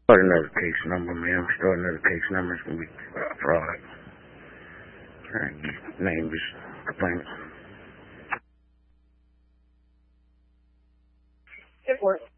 Start another case number, ma'am. Start another case number. It's going to be fraud. All right, name this complainant. It works.